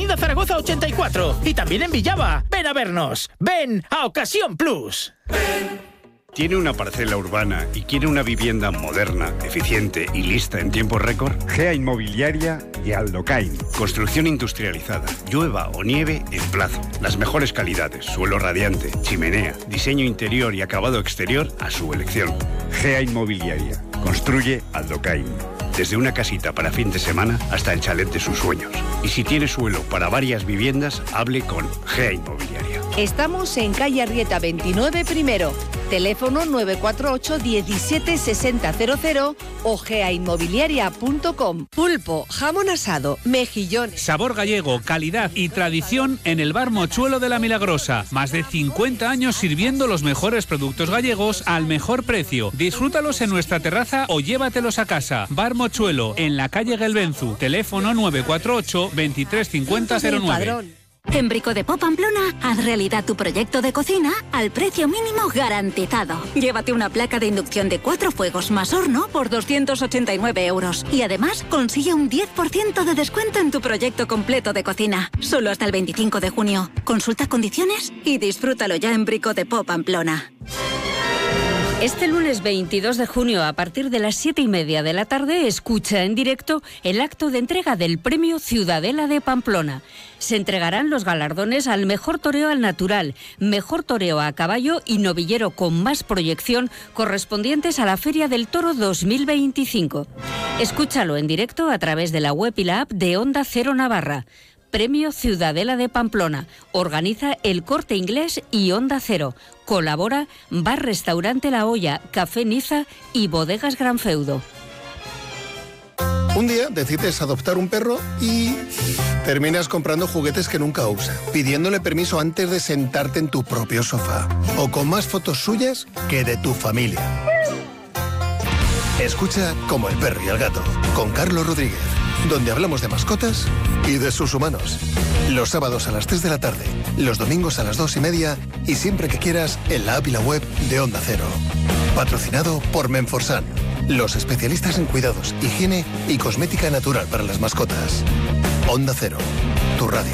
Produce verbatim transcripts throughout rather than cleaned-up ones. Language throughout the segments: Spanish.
Avenida Zaragoza ochenta y cuatro. Y también en Villava. Ven a vernos. Ven a Ocasión Plus. Ven. ¿Tiene una parcela urbana y quiere una vivienda moderna, eficiente y lista en tiempo récord? Gea Inmobiliaria y Aldocain. Construcción industrializada, llueva o nieve en plazo. Las mejores calidades, suelo radiante, chimenea, diseño interior y acabado exterior a su elección. Gea Inmobiliaria. Construye Aldocain. Desde una casita para fin de semana hasta el chalet de sus sueños. Y si tiene suelo para varias viviendas, hable con Gea Inmobiliaria. Estamos en calle Arrieta veintinueve primero. Teléfono nueve cuatro ocho diecisiete sesenta cero cero o gea inmobiliaria punto com. Pulpo, jamón asado, mejillones. Sabor gallego, calidad y tradición en el Bar Mochuelo de la Milagrosa. Más de cincuenta años sirviendo los mejores productos gallegos al mejor precio. Disfrútalos en nuestra terraza o llévatelos a casa. Bar Mochuelo, en la calle Gelbenzu. Teléfono nueve cuatro ocho veintitrés cincuenta cero nueve. En Brico de Pop Pamplona, haz realidad tu proyecto de cocina al precio mínimo garantizado. Llévate una placa de inducción de cuatro fuegos más horno por doscientos ochenta y nueve euros. Y además, consigue un diez por ciento de descuento en tu proyecto completo de cocina. Solo hasta el veinticinco de junio. Consulta condiciones y disfrútalo ya en Brico de Pop Pamplona. Este lunes veintidós de junio, a partir de las siete y media de la tarde, escucha en directo el acto de entrega del Premio Ciudadela de Pamplona. Se entregarán los galardones al mejor toreo al natural, mejor toreo a caballo y novillero con más proyección correspondientes a la Feria del Toro dos mil veinticinco. Escúchalo en directo a través de la web y la app de Onda Cero Navarra. Premio Ciudadela de Pamplona. Organiza El Corte Inglés y Onda Cero. Colabora Bar Restaurante La Olla, Café Niza y Bodegas Gran Feudo. Un día decides adoptar un perro y terminas comprando juguetes que nunca usa, pidiéndole permiso antes de sentarte en tu propio sofá o con más fotos suyas que de tu familia. Escucha Como el perro y el gato, con Carlos Rodríguez, donde hablamos de mascotas y de sus humanos. Los sábados a las tres de la tarde, los domingos a las dos y media y siempre que quieras en la app y la web de Onda Cero. Patrocinado por Menforsan, los especialistas en cuidados, higiene y cosmética natural para las mascotas. Onda Cero, tu radio.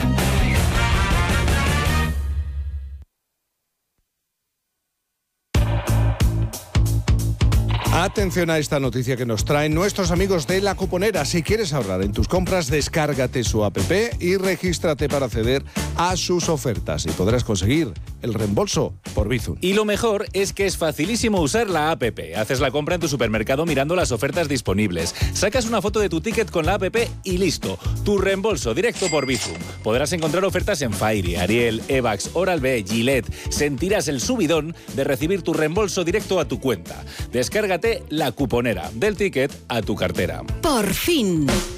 Atención a esta noticia que nos traen nuestros amigos de La Cuponera. Si quieres ahorrar en tus compras, descárgate su app y regístrate para acceder a sus ofertas y podrás conseguir el reembolso por Bizum. Y lo mejor es que es facilísimo usar la app. Haces la compra en tu supermercado mirando las ofertas disponibles. Sacas una foto de tu ticket con la app y listo. Tu reembolso directo por Bizum. Podrás encontrar ofertas en Fairy, Ariel, Evax, Oral-B, Gillette. Sentirás el subidón de recibir tu reembolso directo a tu cuenta. Descárgate La Cuponera, del ticket a tu cartera. Por fin.